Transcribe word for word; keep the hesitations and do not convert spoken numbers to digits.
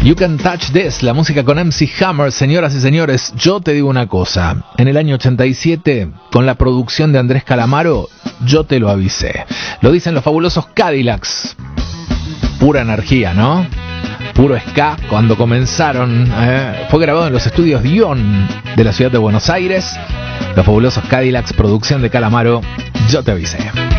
You Can Touch This, la música con M C Hammer. Señoras y señores, yo te digo una cosa. En el año ochenta y siete, con la producción de Andrés Calamaro, yo te lo avisé. Lo dicen los fabulosos Cadillacs. Pura energía, ¿no? Puro ska. Cuando comenzaron, eh, fue grabado en los estudios Dion de la ciudad de Buenos Aires. Los fabulosos Cadillacs, producción de Calamaro, yo te avisé.